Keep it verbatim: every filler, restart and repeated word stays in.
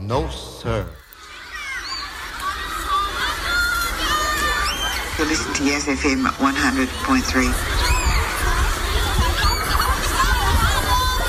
No, sir. You listen to Yes F M one hundred point three.